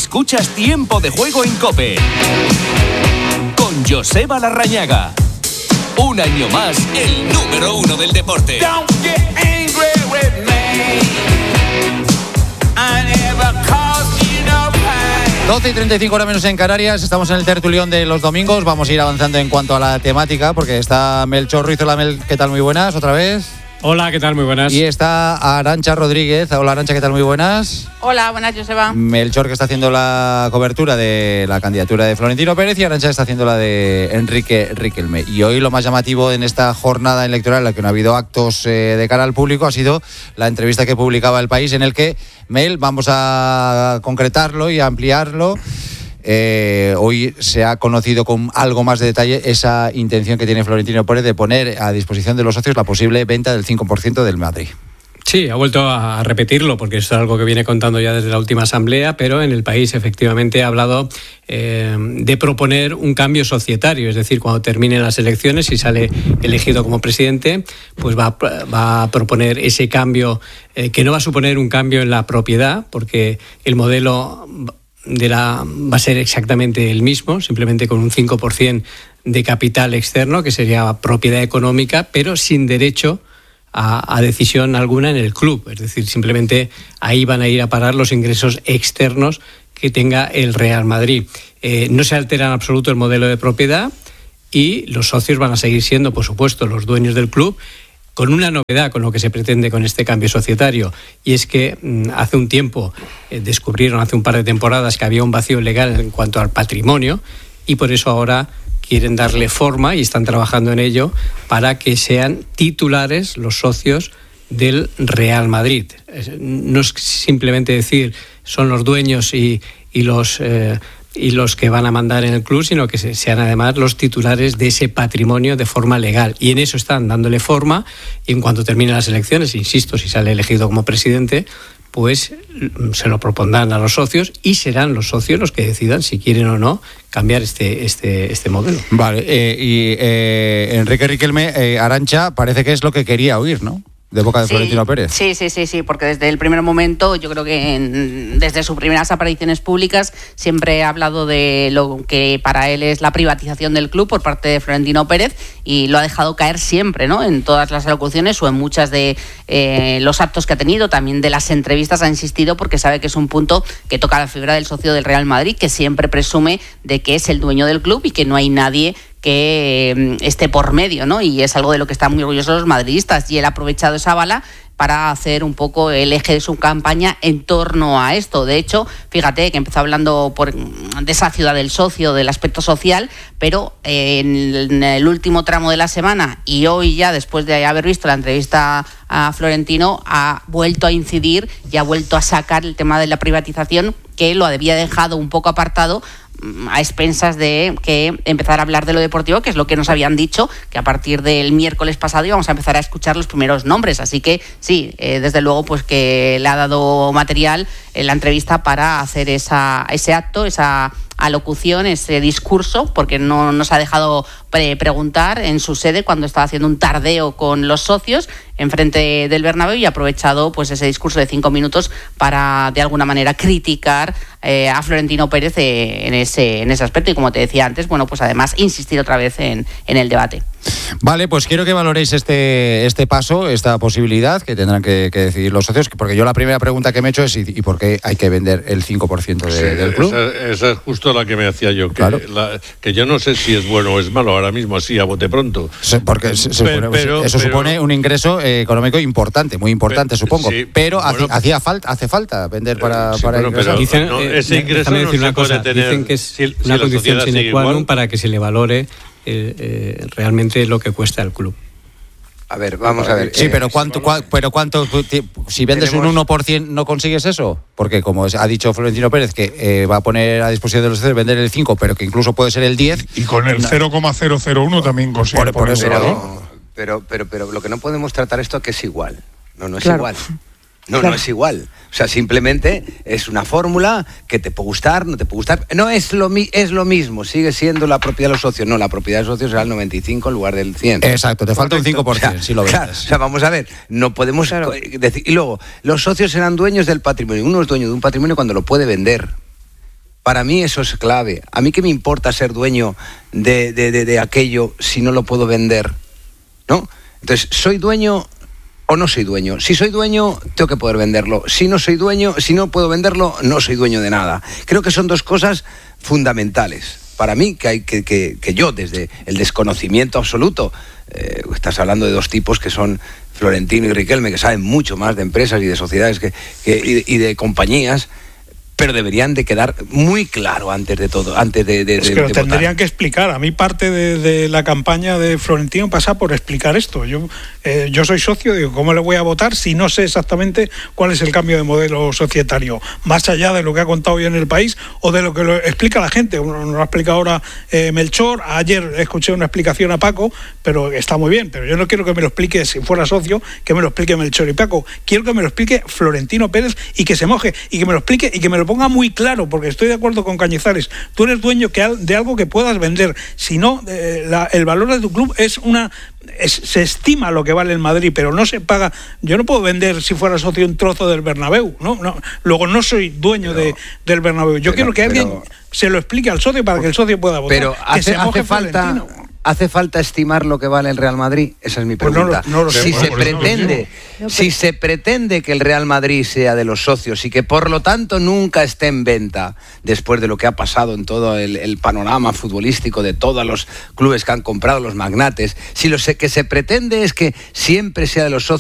Escuchas Tiempo de Juego en COPE con Joseba Larrañaga. Un año más, el número 1 del deporte. Don't get angry with me. I never caused you no pain. 12:35 horas menos en Canarias. Estamos en el tertulión de los domingos. Vamos a ir avanzando en cuanto a la temática, porque está Melchor Ruiz. Hola, Mel, ¿qué tal? Muy buenas, otra vez. Hola, ¿qué tal? Muy buenas. Y está Arantxa Rodríguez. Hola, Arantxa, ¿qué tal? Muy buenas. Hola, buenas, Joseba. Melchor, que está haciendo la cobertura de la candidatura de Florentino Pérez, y Arantxa está haciendo la de Enrique Riquelme. Y hoy lo más llamativo en esta jornada electoral, en la que no ha habido actos de cara al público, ha sido la entrevista que publicaba El País, en el que, Mel, vamos a concretarlo y a ampliarlo. Hoy se ha conocido con algo más de detalle esa intención que tiene Florentino Pérez de poner a disposición de los socios la posible venta del 5% del Madrid. Sí, ha vuelto a repetirlo, porque esto es algo que viene contando ya desde la última asamblea, pero en El País efectivamente ha hablado de proponer un cambio societario, es decir, cuando terminen las elecciones y sale elegido como presidente, pues va a proponer ese cambio, que no va a suponer un cambio en la propiedad, porque el modelo va a ser exactamente el mismo, simplemente con un 5% de capital externo, que sería propiedad económica, pero sin derecho a decisión alguna en el club. Es decir, simplemente ahí van a ir a parar los ingresos externos que tenga el Real Madrid. No se altera en absoluto el modelo de propiedad y los socios van a seguir siendo, por supuesto, los dueños del club, con una novedad con lo que se pretende con este cambio societario, y es que hace un tiempo descubrieron, hace un par de temporadas, que había un vacío legal en cuanto al patrimonio, y por eso ahora quieren darle forma y están trabajando en ello para que sean titulares los socios del Real Madrid. No es simplemente decir son los dueños y los que van a mandar en el club, sino que sean además los titulares de ese patrimonio de forma legal. Y en eso están dándole forma, y en cuanto terminen las elecciones, insisto, si sale elegido como presidente, pues se lo propondrán a los socios y serán los socios los que decidan si quieren o no cambiar este modelo. Vale, y Enrique Riquelme, Arantxa, parece que es lo que quería oír, ¿no?, de boca de Florentino Pérez. Sí, porque desde el primer momento, yo creo que desde sus primeras apariciones públicas, siempre ha hablado de lo que para él es la privatización del club por parte de Florentino Pérez, y lo ha dejado caer siempre, ¿no?, en todas las alocuciones o en muchas de los actos que ha tenido, también de las entrevistas ha insistido, porque sabe que es un punto que toca la fibra del socio del Real Madrid, que siempre presume de que es el dueño del club y que no hay nadie que esté por medio, ¿no? Y es algo de lo que están muy orgullosos los madridistas, y él ha aprovechado esa bala para hacer un poco el eje de su campaña en torno a esto. De hecho, fíjate que empezó hablando de esa ciudad del socio, del aspecto social, pero en el último tramo de la semana, y hoy ya después de haber visto la entrevista a Florentino, ha vuelto a incidir y ha vuelto a sacar el tema de la privatización, que lo había dejado un poco apartado a expensas de que empezar a hablar de lo deportivo, que es lo que nos habían dicho, que a partir del miércoles pasado íbamos a empezar a escuchar los primeros nombres. Así que sí, desde luego, pues que le ha dado material en la entrevista para hacer ese acto, esa alocución, ese discurso, porque no nos ha dejado preguntar en su sede cuando estaba haciendo un tardeo con los socios enfrente del Bernabéu, y ha aprovechado pues ese discurso de 5 minutos para de alguna manera criticar a Florentino Pérez en ese aspecto, y como te decía antes, bueno, pues además insistir otra vez en el debate. Vale, pues quiero que valoréis este paso, esta posibilidad que tendrán que decidir los socios, porque yo la primera pregunta que me he hecho es ¿y por qué hay que vender el 5% del club? Esa es justo la que me hacía yo, que, claro, que yo no sé si es bueno o es malo ahora mismo, así a bote pronto. Porque eso supone un ingreso económico importante, muy importante, supongo, sí, pero bueno, hace falta vender para bueno, ingresar. Dicen, ese ingreso no decir se una cosa, puede tener, dicen que es si una la condición sociedad sine qua non igual, para que se le valore realmente lo que cuesta el club. A ver, vamos a ver. Sí, pero ¿cuánto? Si vendes un 1%, ¿no consigues eso? Porque como ha dicho Florentino Pérez, que va a poner a disposición de los socios vender el 5%, pero que incluso puede ser el 10%. Y con el 0,001 también consigue por eso, pero lo que no podemos tratar esto que es igual. No es claro. igual. No es igual. O sea, simplemente es una fórmula que te puede gustar, no te puede gustar. No es lo mismo, sigue siendo la propiedad de los socios. No, la propiedad de los socios será el 95 en lugar del 100. Exacto, te falta un 5%, o sea, si lo ves. Claro, o sea, vamos a ver, no podemos decir. Y luego, los socios serán dueños del patrimonio. Uno es dueño de un patrimonio cuando lo puede vender. Para mí eso es clave. A mí qué me importa ser dueño de aquello si no lo puedo vender, ¿no? Entonces, ¿soy dueño o no soy dueño? Si soy dueño, tengo que poder venderlo. Si no soy dueño, si no puedo venderlo, no soy dueño de nada. Creo que son dos cosas fundamentales. Para mí, que yo, desde el desconocimiento absoluto, estás hablando de dos tipos que son Florentino y Riquelme, que saben mucho más de empresas y de sociedades y de compañías, pero deberían de quedar muy claro antes de todo, antes de es que lo tendrían votar. que explicar. A mí parte de la campaña de Florentino pasa por explicar esto. Yo soy socio, digo, ¿cómo le voy a votar si no sé exactamente cuál es el cambio de modelo societario? Más allá de lo que ha contado hoy en El País o de lo que lo explica la gente. Nos lo ha explicado ahora Melchor. Ayer escuché una explicación a Paco, pero está muy bien. Pero yo no quiero que me lo explique, si fuera socio, que me lo explique Melchor y Paco. Quiero que me lo explique Florentino Pérez y que se moje y que me lo explique y que me lo ponga muy claro, porque estoy de acuerdo con Cañizares. Tú eres dueño de algo que puedas vender. Si no, el valor de tu club se estima lo que vale el Madrid, pero no se paga. Yo no puedo vender, si fuera socio, un trozo del Bernabéu, ¿no? Luego no soy dueño del Bernabéu. Yo quiero que alguien se lo explique al socio para que el socio pueda votar. Pero hace falta estimar lo que vale el Real Madrid. Esa es mi pregunta. Si se pretende que el Real Madrid sea de los socios y que por lo tanto nunca esté en venta, después de lo que ha pasado en todo el panorama futbolístico de todos los clubes que han comprado los magnates, si lo que se pretende es que siempre sea de los socios